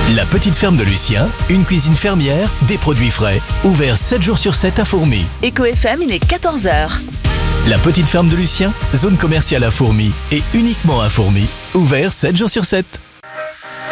La petite ferme de Lucien, une cuisine fermière, des produits frais, ouvert 7 jours sur 7 à Fourmies. Eco FM, il est 14h. La petite ferme de Lucien, zone commerciale à Fourmies et uniquement à Fourmies, ouvert 7 jours sur 7.